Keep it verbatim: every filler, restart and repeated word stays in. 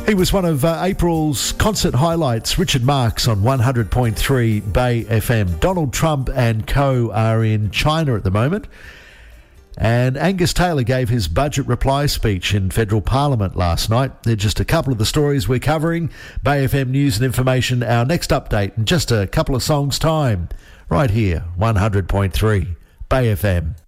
He was one of uh, April's concert highlights. Richard Marx on one hundred point three Bay F M. Donald Trump and co are in China at the moment. And Angus Taylor gave his budget reply speech in federal parliament last night. They're just a couple of the stories we're covering. Bay F M News and Information, our next update in just a couple of songs' time. Right here, one hundred point three Bay F M.